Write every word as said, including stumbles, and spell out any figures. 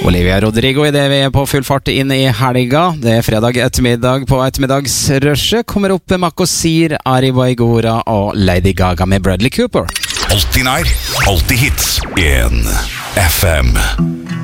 Olivia Rodrigo I det vi er på full fart inn I helga. Det er fredag ettermiddag på ettermiddagsrushet. Kommer opp med Makosir, Arriba Igora og Lady Gaga med Bradley Cooper. Alltid nær, alltid hits. En F M.